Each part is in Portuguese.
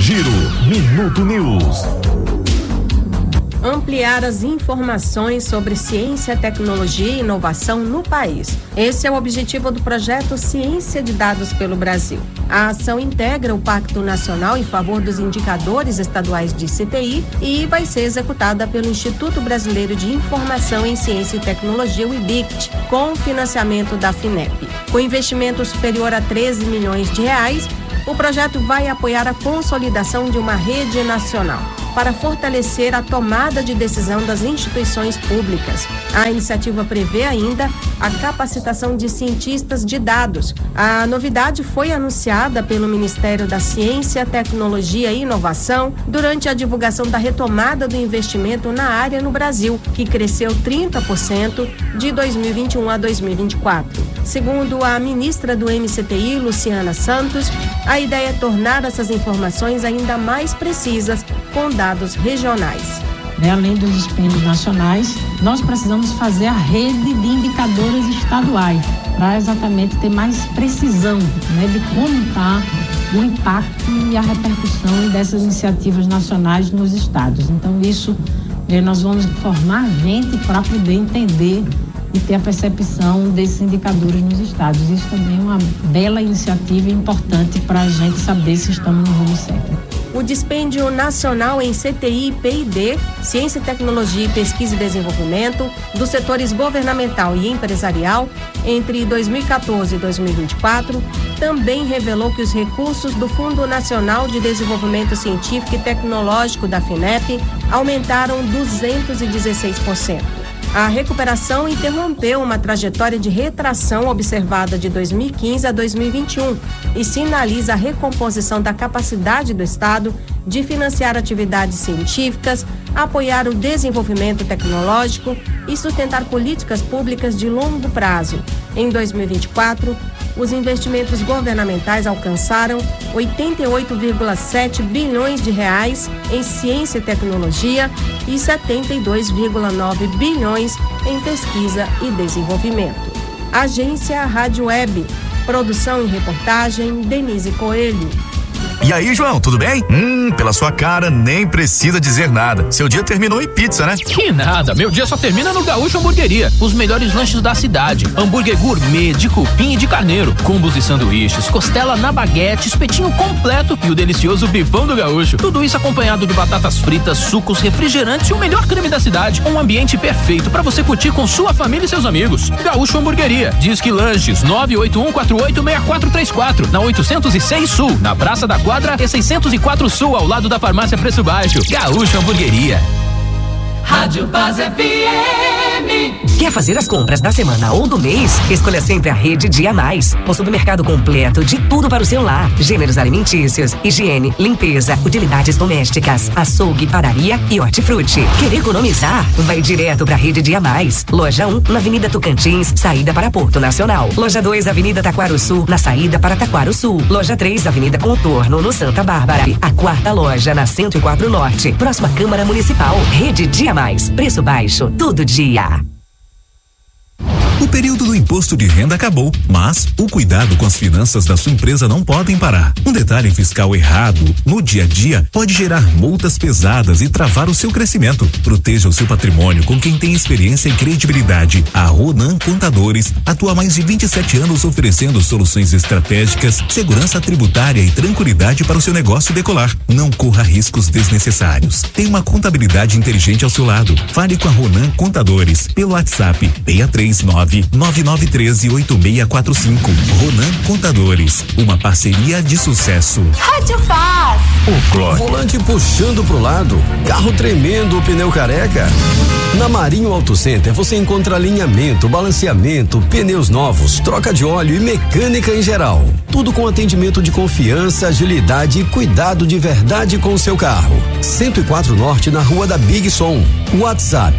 Giro Minuto News. Ampliar as informações sobre ciência, tecnologia e inovação no país. Esse é o objetivo do projeto Ciência de Dados pelo Brasil. A ação integra o Pacto Nacional em favor dos indicadores estaduais de CTI e vai ser executada pelo Instituto Brasileiro de Informação em Ciência e Tecnologia, o IBICT, com financiamento da FINEP. Com investimento superior a 13 milhões de reais, o projeto vai apoiar a consolidação de uma rede nacional para fortalecer a tomada de decisão das instituições públicas. A iniciativa prevê ainda a capacitação de cientistas de dados. A novidade foi anunciada pelo Ministério da Ciência, Tecnologia e Inovação durante a divulgação da retomada do investimento na área no Brasil, que cresceu 30% de 2021 a 2024. Segundo a ministra do MCTI, Luciana Santos, a ideia é tornar essas informações ainda mais precisas com dados regionais. Além dos dispêndios nacionais, nós precisamos fazer a rede de indicadores estaduais para exatamente ter mais precisão, de como está o impacto e a repercussão dessas iniciativas nacionais nos estados. Então, isso nós vamos formar gente para poder entender e ter a percepção desses indicadores nos estados. Isso também é uma bela iniciativa importante para a gente saber se estamos no rumo certo. O dispêndio nacional em CTI e P&D, Ciência, Tecnologia, Pesquisa e Desenvolvimento, dos setores governamental e empresarial, entre 2014 e 2024, também revelou que os recursos do Fundo Nacional de Desenvolvimento Científico e Tecnológico da FINEP aumentaram 216%. A recuperação interrompeu uma trajetória de retração observada de 2015 a 2021 e sinaliza a recomposição da capacidade do Estado de financiar atividades científicas, apoiar o desenvolvimento tecnológico e sustentar políticas públicas de longo prazo. Em 2024, os investimentos governamentais alcançaram 88,7 bilhões de reais em ciência e tecnologia e 72,9 bilhões em pesquisa e desenvolvimento. Agência Rádio Web. Produção e reportagem, Denise Coelho. E aí, João, tudo bem? Pela sua cara, nem precisa dizer nada. Seu dia terminou em pizza, né? Que nada, meu dia só termina no Gaúcho Hamburgueria. Os melhores lanches da cidade. Hambúrguer gourmet, de cupim e de carneiro. Combos e sanduíches, costela na baguete, espetinho completo e o delicioso bifão do Gaúcho. Tudo isso acompanhado de batatas fritas, sucos, refrigerantes e o melhor creme da cidade. Um ambiente perfeito para você curtir com sua família e seus amigos. Gaúcho Hamburgueria. Disque Lanches 981486434, na 806 Sul, na Praça da Quadra e 604 Sul, ao lado da Farmácia Preço Baixo. Gaúcho Hamburgueria. Rádio Paz FM. Quer fazer as compras da semana ou do mês? Escolha sempre a Rede Dia Mais. Um supermercado completo de tudo para o seu lar. Gêneros alimentícios, higiene, limpeza, utilidades domésticas, açougue, padaria e hortifruti. Quer economizar? Vai direto para a Rede Dia Mais. Loja 1, na Avenida Tocantins, saída para Porto Nacional. Loja 2, Avenida Taquaro Sul, na saída para Taquaro Sul. Loja 3, Avenida Contorno, no Santa Bárbara. A quarta loja na 104 Norte, próxima Câmara Municipal. Rede Dia Mais. Preço baixo, todo dia. O período do imposto de renda acabou, mas o cuidado com as finanças da sua empresa não podem parar. Um detalhe fiscal errado no dia a dia pode gerar multas pesadas e travar o seu crescimento. Proteja o seu patrimônio com quem tem experiência e credibilidade. A Ronan Contadores atua há mais de 27 anos oferecendo soluções estratégicas, segurança tributária e tranquilidade para o seu negócio decolar. Não corra riscos desnecessários. Tem uma contabilidade inteligente ao seu lado. Fale com a Ronan Contadores pelo WhatsApp 639-9913-8645. Ronan Contadores, uma parceria de sucesso. Rádio Paz. O volante puxando pro lado, carro tremendo, o pneu careca. Na Marinho Auto Center você encontra alinhamento, balanceamento, pneus novos, troca de óleo e mecânica em geral. Tudo com atendimento de confiança, agilidade e cuidado de verdade com o seu carro. 104 Norte, na Rua da Big Som. WhatsApp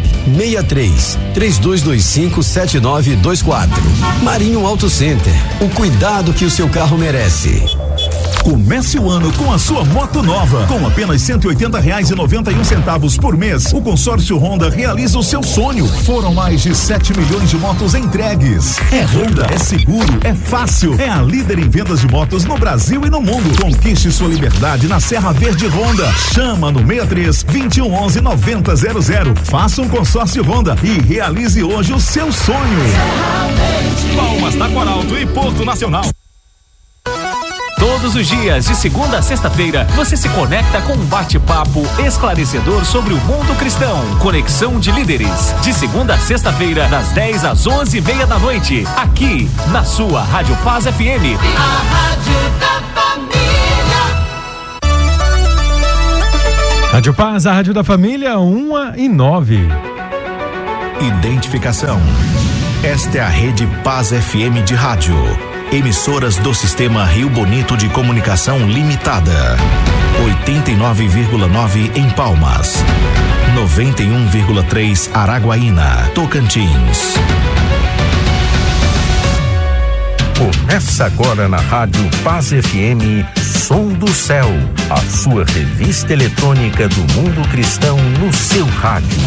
63-3225-7924. Marinho Auto Center, o cuidado que o seu carro merece. Comece o ano com a sua moto nova. Com apenas R$180,91 por mês, o consórcio Honda realiza o seu sonho. Foram mais de 7 milhões de motos entregues. É Honda, é seguro, é fácil. É a líder em vendas de motos no Brasil e no mundo. Conquiste sua liberdade na Serra Verde Honda. Chama no 63-2111-9000. Faça um consórcio Honda e realize hoje o seu sonho. Palmas da Coralto e Porto Nacional. Todos os dias, de segunda a sexta-feira, você se conecta com um bate-papo esclarecedor sobre o mundo cristão. Conexão de Líderes. De segunda a sexta-feira, das 10 às 11:30 da noite. Aqui, na sua Rádio Paz FM. A Rádio da Família. Rádio Paz, a Rádio da Família, 1h09. Identificação. Esta é a Rede Paz FM de rádio. Emissoras do Sistema Rio Bonito de Comunicação Limitada. 89,9 em Palmas. 91,3 Araguaína, Tocantins. Começa agora na Rádio Paz FM, Som do Céu, a sua revista eletrônica do mundo cristão no seu rádio.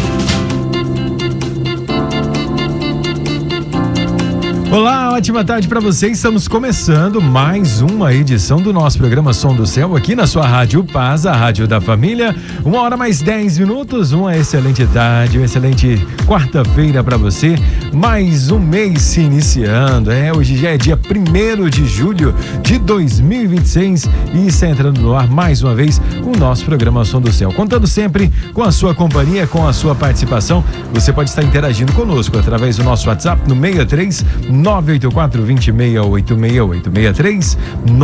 Olá, ótima tarde para você. Estamos começando mais uma edição do nosso programa Som do Céu aqui na sua Rádio Paz, a Rádio da Família. 1h mais 10 minutos, uma excelente tarde, uma excelente quarta-feira para você. Mais um mês se iniciando. Hoje já é dia 1º de julho de 2026 e está entrando no ar mais uma vez o nosso programa Som do Céu. Contando sempre com a sua companhia, com a sua participação. Você pode estar interagindo conosco através do nosso WhatsApp no 63-984-20-6868.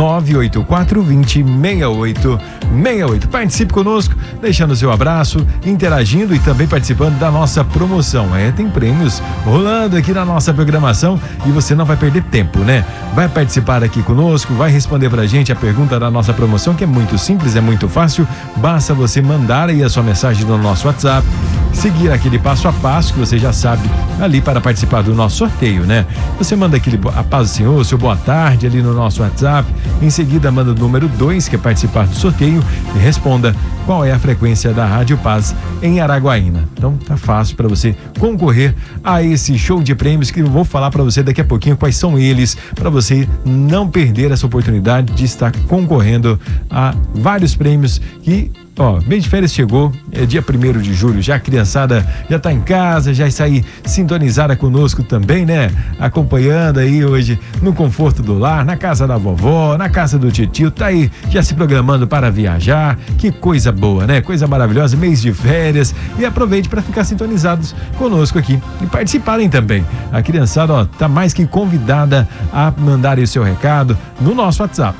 63-984-20-6868. Participe conosco, deixando seu abraço, interagindo e também participando da nossa promoção. Tem prêmios rolando aqui na nossa programação e você não vai perder tempo, né? Vai participar aqui conosco, vai responder pra gente a pergunta da nossa promoção, que é muito simples, é muito fácil. Basta você mandar aí a sua mensagem no nosso WhatsApp, seguir aquele passo a passo que você já sabe ali para participar do nosso sorteio, né? Você manda aquele a paz do Senhor, seu boa tarde ali no nosso WhatsApp, em seguida manda o número 2, que é participar do sorteio, e responda qual é a frequência da Rádio Paz em Araguaína. Então tá fácil para você concorrer a esse show de prêmios que eu vou falar para você daqui a pouquinho quais são eles, para você não perder essa oportunidade de estar concorrendo a vários prêmios que mês de férias chegou, é dia 1º de julho, já a criançada já tá em casa, já está aí sintonizada conosco também, né? Acompanhando aí hoje no conforto do lar, na casa da vovó, na casa do titio, tá aí já se programando para viajar. Que coisa boa, né? Coisa maravilhosa, mês de férias, e aproveite para ficar sintonizados conosco aqui e participarem também. A criançada, tá mais que convidada a mandar aí o seu recado no nosso WhatsApp.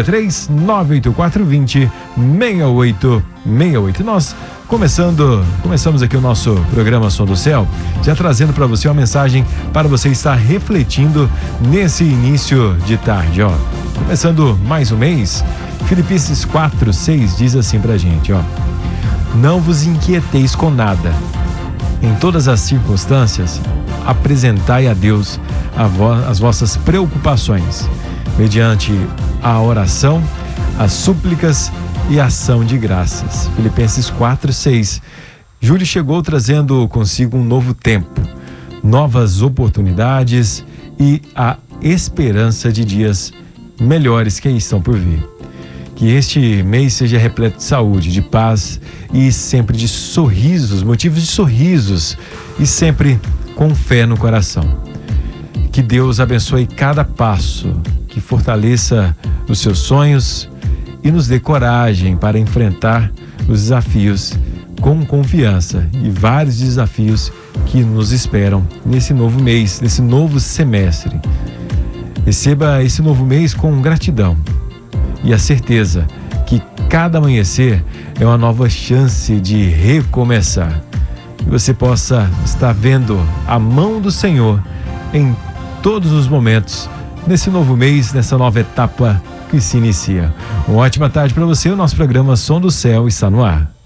63-984-20-6868. Nós começamos aqui o nosso programa Som do Céu, já trazendo para você uma mensagem para você estar refletindo nesse início de tarde, Começando mais um mês, Filipenses 4:6 diz assim pra gente, não vos inquieteis com nada, em todas as circunstâncias, apresentai a Deus as vossas preocupações, mediante a oração, as súplicas e ação de graças. Filipenses 4:6. Júlio chegou trazendo consigo um novo tempo, novas oportunidades e a esperança de dias melhores que estão por vir. Que este mês seja repleto de saúde, de paz e sempre de sorrisos, motivos de sorrisos e sempre com fé no coração. Que Deus abençoe cada passo, que fortaleça os seus sonhos e nos dê coragem para enfrentar os desafios com confiança e vários desafios que nos esperam nesse novo mês, nesse novo semestre. Receba esse novo mês com gratidão e a certeza que cada amanhecer é uma nova chance de recomeçar. Que você possa estar vendo a mão do Senhor em todos os momentos, nesse novo mês, nessa nova etapa que se inicia. Uma ótima tarde para você. O nosso programa Som do Céu está no ar.